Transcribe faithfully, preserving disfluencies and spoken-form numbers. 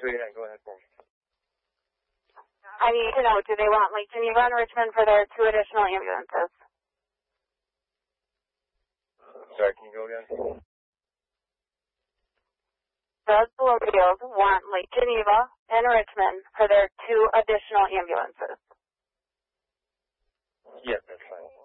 three nine, go ahead for me. I need to know, do they want Lake Geneva and Richmond for their two additional ambulances? Sorry, can you go again? Does Bloomfield want Lake Geneva and Richmond for their two additional ambulances? Yes, that's fine.